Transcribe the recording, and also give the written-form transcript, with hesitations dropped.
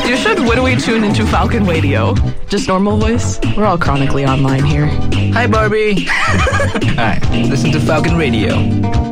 You should when we tune into Falcon Radio. Just normal voice. We're all chronically online here. Hi, Barbie. Hi, listen to Falcon Radio.